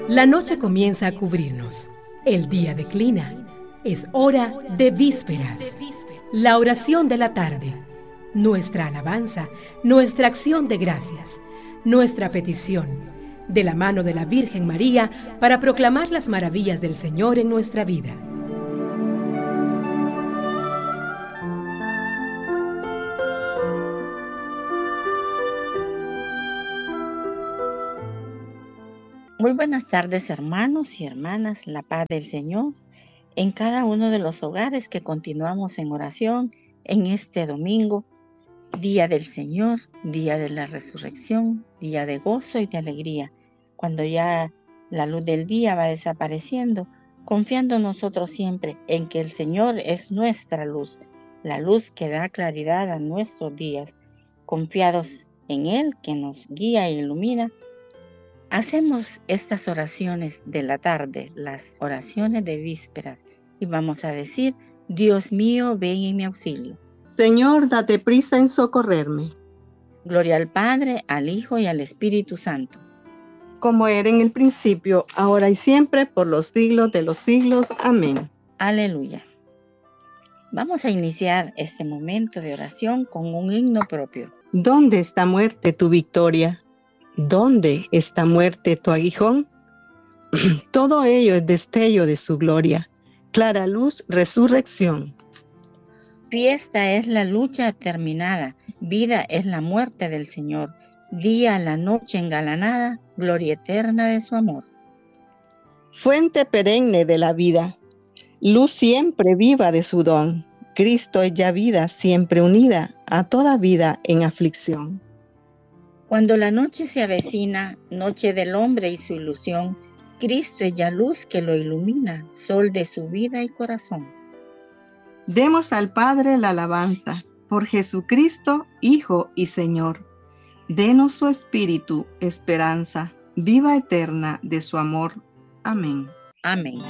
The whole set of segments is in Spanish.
La noche comienza a cubrirnos. El día declina. Es hora de vísperas. La oración de la tarde. Nuestra alabanza, nuestra acción de gracias, nuestra petición, de la mano de la Virgen María, para proclamar las maravillas del Señor en nuestra vida. Muy buenas tardes, hermanos y hermanas, la paz del Señor en cada uno de los hogares que continuamos en oración en este domingo, día del Señor, día de la resurrección, día de gozo y de alegría, cuando ya la luz del día va desapareciendo, confiando nosotros siempre en que el Señor es nuestra luz, la luz que da claridad a nuestros días, confiados en Él que nos guía e ilumina. Hacemos estas oraciones de la tarde, las oraciones de víspera, y vamos a decir: Dios mío, ven en mi auxilio. Señor, date prisa en socorrerme. Gloria al Padre, al Hijo y al Espíritu Santo. Como era en el principio, ahora y siempre, por los siglos de los siglos. Amén. Aleluya. Vamos a iniciar este momento de oración con un himno propio. ¿Dónde está muerte tu victoria? ¿Dónde está muerte tu aguijón? Todo ello es destello de su gloria, clara luz, resurrección. Fiesta es la lucha terminada, vida es la muerte del Señor, día la noche engalanada, gloria eterna de su amor. Fuente perenne de la vida, luz siempre viva de su don, Cristo es ya vida siempre unida a toda vida en aflicción. Cuando la noche se avecina, noche del hombre y su ilusión, Cristo es ya luz que lo ilumina, sol de su vida y corazón. Demos al Padre la alabanza, por Jesucristo, Hijo y Señor. Denos su Espíritu, esperanza, viva eterna de su amor. Amén. Amén.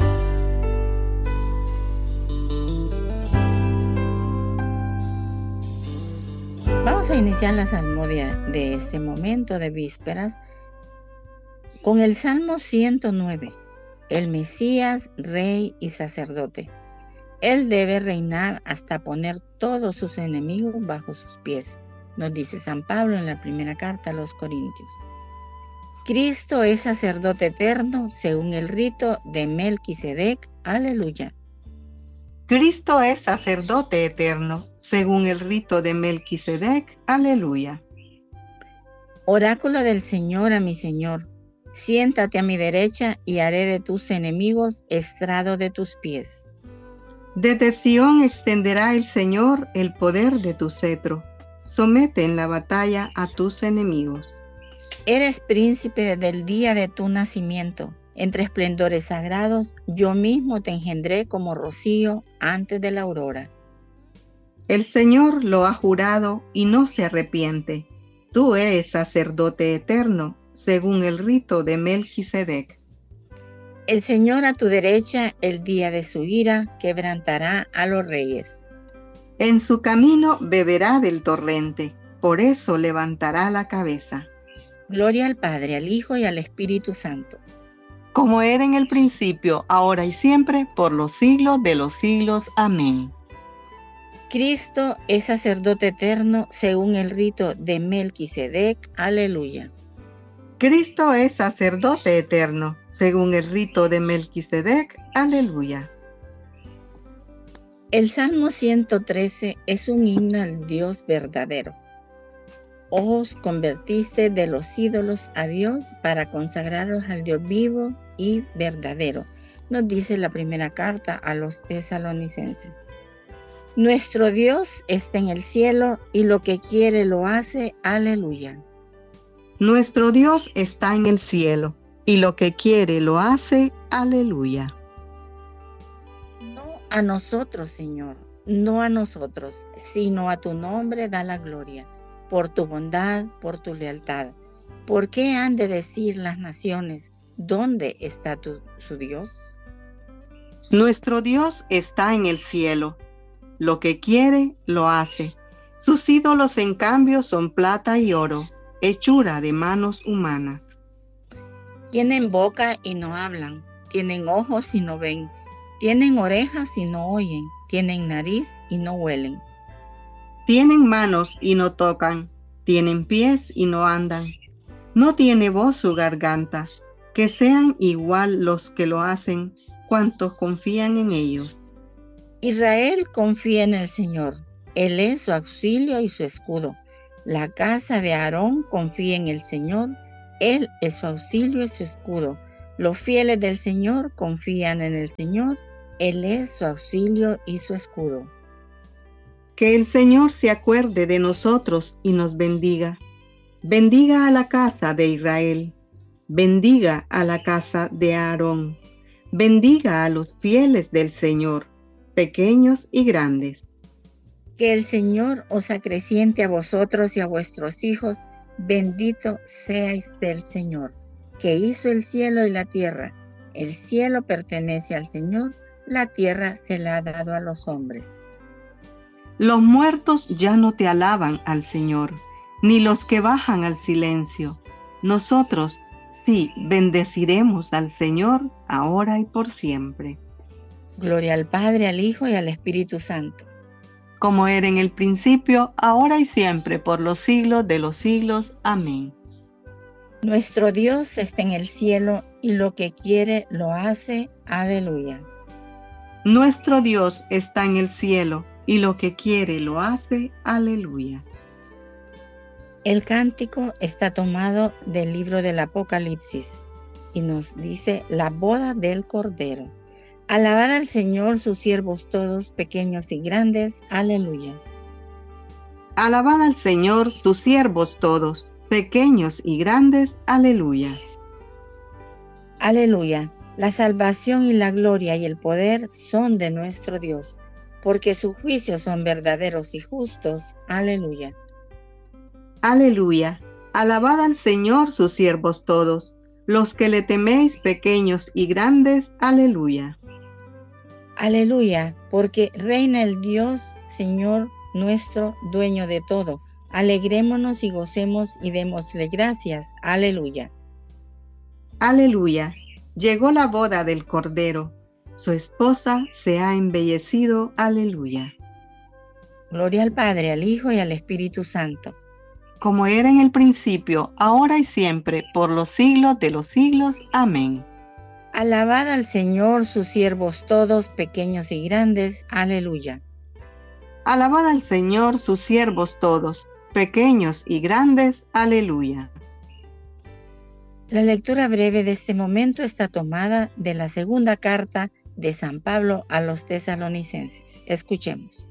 Vamos a iniciar la salmodia de este momento de vísperas con el Salmo 109, el Mesías, Rey y Sacerdote. Él debe reinar hasta poner todos sus enemigos bajo sus pies, nos dice San Pablo en la primera carta a los Corintios. Cristo es sacerdote eterno según el rito de Melquisedec. Aleluya. Cristo es sacerdote eterno según el rito de Melquisedec. Aleluya. Oráculo del Señor a mi Señor, siéntate a mi derecha y haré de tus enemigos estrado de tus pies. Desde Sión extenderá el Señor el poder de tu cetro. Somete en la batalla a tus enemigos. Eres príncipe desde el día de tu nacimiento. Entre esplendores sagrados, yo mismo te engendré como rocío antes de la aurora. El Señor lo ha jurado y no se arrepiente. Tú eres sacerdote eterno, según el rito de Melquisedec. El Señor a tu derecha, el día de su ira, quebrantará a los reyes. En su camino beberá del torrente, por eso levantará la cabeza. Gloria al Padre, al Hijo y al Espíritu Santo. Como era en el principio, ahora y siempre, por los siglos de los siglos. Amén. Cristo es sacerdote eterno según el rito de Melquisedec. Aleluya. Cristo es sacerdote eterno según el rito de Melquisedec. Aleluya. El Salmo 113 es un himno al Dios verdadero. Os convertiste de los ídolos a Dios para consagraros al Dios vivo y verdadero, nos dice la primera carta a los tesalonicenses. Nuestro Dios está en el cielo y lo que quiere lo hace. Aleluya. Nuestro Dios está en el cielo y lo que quiere lo hace. Aleluya. No a nosotros, Señor, no a nosotros, sino a tu nombre da la gloria. Por tu bondad, por tu lealtad. ¿Por qué han de decir las naciones, ¿dónde está su Dios? Nuestro Dios está en el cielo. Lo que quiere, lo hace. Sus ídolos, en cambio, son plata y oro, hechura de manos humanas. Tienen boca y no hablan, tienen ojos y no ven, tienen orejas y no oyen, tienen nariz y no huelen. Tienen manos y no tocan, tienen pies y no andan. No tiene voz su garganta, que sean igual los que lo hacen, cuantos confían en ellos. Israel confía en el Señor, Él es su auxilio y su escudo. La casa de Aarón confía en el Señor, Él es su auxilio y su escudo. Los fieles del Señor confían en el Señor, Él es su auxilio y su escudo. Que el Señor se acuerde de nosotros y nos bendiga. Bendiga a la casa de Israel, bendiga a la casa de Aarón, bendiga a los fieles del Señor, pequeños y grandes. Que el Señor os acreciente a vosotros y a vuestros hijos, bendito seáis del Señor, que hizo el cielo y la tierra. El cielo pertenece al Señor, la tierra se la ha dado a los hombres. Los muertos ya no te alaban al Señor, ni los que bajan al silencio. Nosotros sí bendeciremos al Señor ahora y por siempre. Gloria al Padre, al Hijo y al Espíritu Santo. Como era en el principio, ahora y siempre, por los siglos de los siglos. Amén. Nuestro Dios está en el cielo y lo que quiere lo hace. Aleluya. Nuestro Dios está en el cielo y lo que quiere lo hace. Aleluya. El cántico está tomado del libro del Apocalipsis y nos dice la boda del Cordero. Alabad al Señor sus siervos todos, pequeños y grandes. Aleluya. Alabad al Señor sus siervos todos, pequeños y grandes. Aleluya. Aleluya. La salvación y la gloria y el poder son de nuestro Dios, porque sus juicios son verdaderos y justos. Aleluya. Aleluya. Alabad al Señor sus siervos todos, los que le teméis, pequeños y grandes. Aleluya. Aleluya, porque reina el Dios, Señor nuestro, dueño de todo. Alegrémonos y gocemos y démosle gracias. Aleluya. Aleluya. Llegó la boda del Cordero. Su esposa se ha embellecido. Aleluya. Gloria al Padre, al Hijo y al Espíritu Santo. Como era en el principio, ahora y siempre, por los siglos de los siglos. Amén. Alabad al Señor sus siervos todos, pequeños y grandes. Aleluya. Alabad al Señor sus siervos todos, pequeños y grandes. Aleluya. La lectura breve de este momento está tomada de la segunda carta de San Pablo a los tesalonicenses. Escuchemos.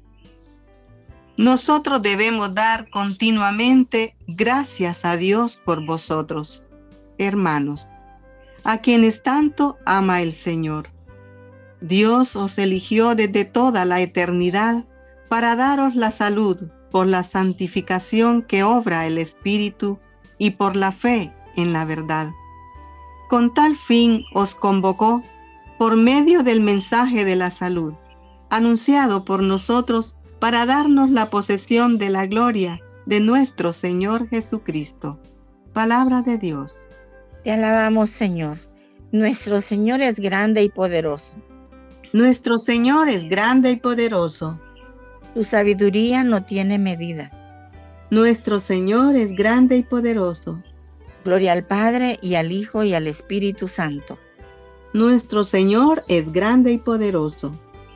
Nosotros debemos dar continuamente gracias a Dios por vosotros, hermanos, a quienes tanto ama el Señor. Dios os eligió desde toda la eternidad para daros la salud por la santificación que obra el Espíritu y por la fe en la verdad. Con tal fin os convocó por medio del mensaje de la salud, anunciado por nosotros para darnos la posesión de la gloria de nuestro Señor Jesucristo. Palabra de Dios. Te alabamos, Señor. Nuestro Señor es grande y poderoso. Nuestro Señor es grande y poderoso. Tu sabiduría no tiene medida. Nuestro Señor es grande y poderoso. Gloria al Padre y al Hijo y al Espíritu Santo. Nuestro Señor es grande y poderoso.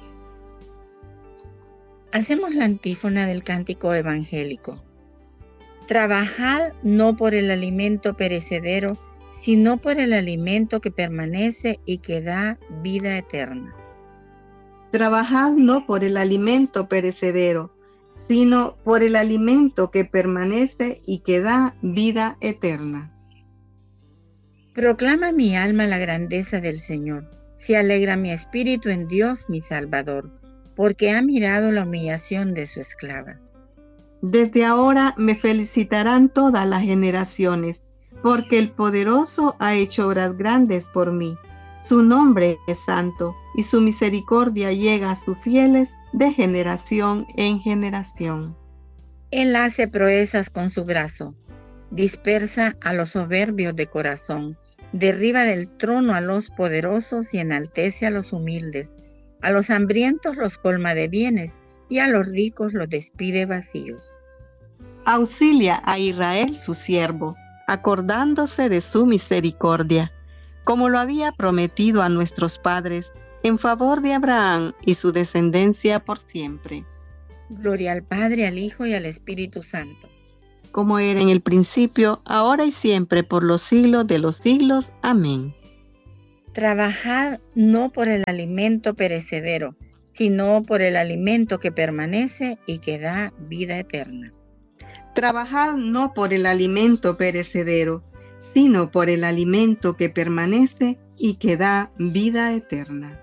Hacemos la antífona del cántico evangélico. Trabajad no por el alimento perecedero, sino por el alimento que permanece y que da vida eterna. Trabajad no por el alimento perecedero, sino por el alimento que permanece y que da vida eterna. Proclama mi alma la grandeza del Señor. Se alegra mi espíritu en Dios mi Salvador, porque ha mirado la humillación de su esclava. Desde ahora me felicitarán todas las generaciones, porque el Poderoso ha hecho obras grandes por mí. Su nombre es santo, y su misericordia llega a sus fieles de generación en generación. Él hace proezas con su brazo, dispersa a los soberbios de corazón, Derriba del trono a los poderosos y enaltece a los humildes. A los hambrientos los colma de bienes y a los ricos los despide vacíos. Auxilia a Israel su siervo, acordándose de su misericordia, como lo había prometido a nuestros padres, en favor de Abraham y su descendencia por siempre. Gloria al Padre, al Hijo y al Espíritu Santo. Como era en el principio, ahora y siempre, por los siglos de los siglos. Amén. Trabajad no por el alimento perecedero, sino por el alimento que permanece y que da vida eterna. Trabajad no por el alimento perecedero, sino por el alimento que permanece y que da vida eterna.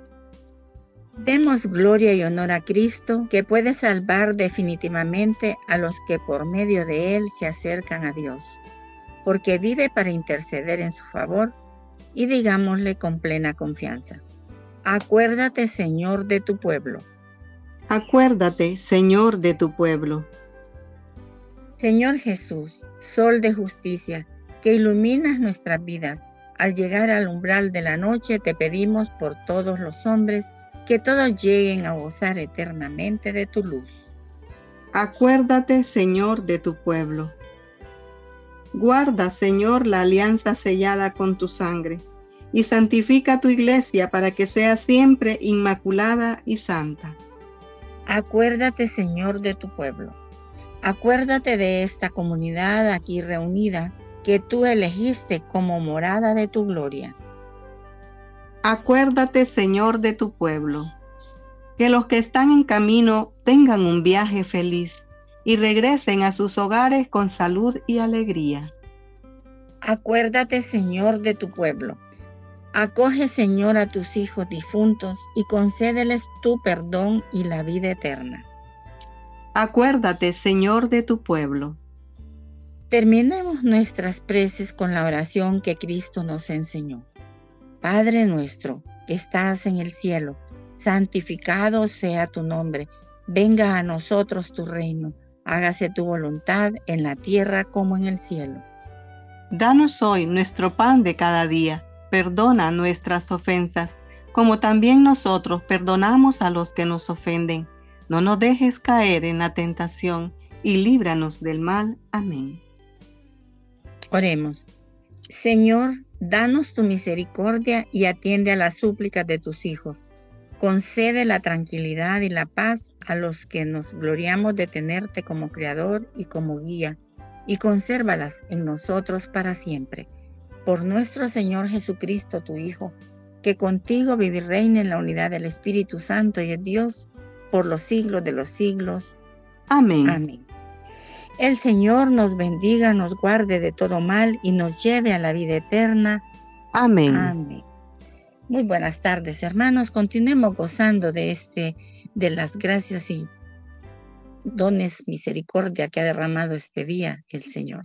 Demos gloria y honor a Cristo, que puede salvar definitivamente a los que por medio de Él se acercan a Dios, porque vive para interceder en su favor, y digámosle con plena confianza: acuérdate, Señor, de tu pueblo. Acuérdate, Señor, de tu pueblo. Señor Jesús, sol de justicia, que iluminas nuestras vidas, al llegar al umbral de la noche te pedimos por todos los hombres, que todos lleguen a gozar eternamente de tu luz. Acuérdate, Señor, de tu pueblo. Guarda, Señor, la alianza sellada con tu sangre, y santifica tu iglesia para que sea siempre inmaculada y santa. Acuérdate, Señor, de tu pueblo. Acuérdate de esta comunidad aquí reunida, que tú elegiste como morada de tu gloria. Acuérdate, Señor, de tu pueblo. Que los que están en camino tengan un viaje feliz y regresen a sus hogares con salud y alegría. Acuérdate, Señor, de tu pueblo. Acoge, Señor, a tus hijos difuntos y concédeles tu perdón y la vida eterna. Acuérdate, Señor, de tu pueblo. Terminemos nuestras preces con la oración que Cristo nos enseñó. Padre nuestro, que estás en el cielo, santificado sea tu nombre. Venga a nosotros tu reino. Hágase tu voluntad en la tierra como en el cielo. Danos hoy nuestro pan de cada día. Perdona nuestras ofensas, como también nosotros perdonamos a los que nos ofenden. No nos dejes caer en la tentación y líbranos del mal. Amén. Oremos. Señor, danos tu misericordia y atiende a las súplicas de tus hijos. Concede la tranquilidad y la paz a los que nos gloriamos de tenerte como Creador y como guía, y consérvalas en nosotros para siempre. Por nuestro Señor Jesucristo, tu Hijo, que contigo vive y reina en la unidad del Espíritu Santo y es Dios por los siglos de los siglos. Amén. Amén. El Señor nos bendiga, nos guarde de todo mal y nos lleve a la vida eterna. Amén. Amén. Muy buenas tardes, hermanos. Continuemos gozando de las gracias y dones, misericordia que ha derramado este día el Señor.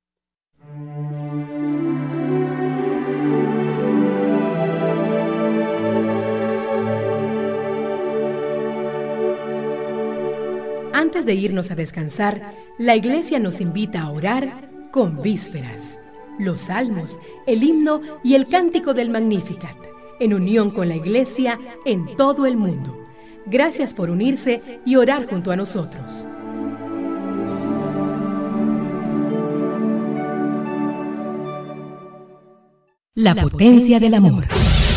Antes de irnos a descansar, la Iglesia nos invita a orar con vísperas, los salmos, el himno y el cántico del Magnificat, en unión con la Iglesia en todo el mundo. Gracias por unirse y orar junto a nosotros. La potencia del amor.